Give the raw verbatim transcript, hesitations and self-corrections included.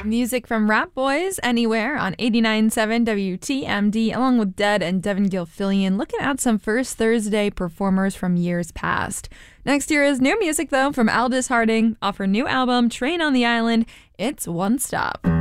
Music from Rap Boys, Anywhere on eighty-nine point seven W T M D, along with Dead and Devin Gilfillian, looking at some First Thursday performers from years past. Next year is new music, though, from Aldous Harding, off her new album, Train on the Island. It's One Stop.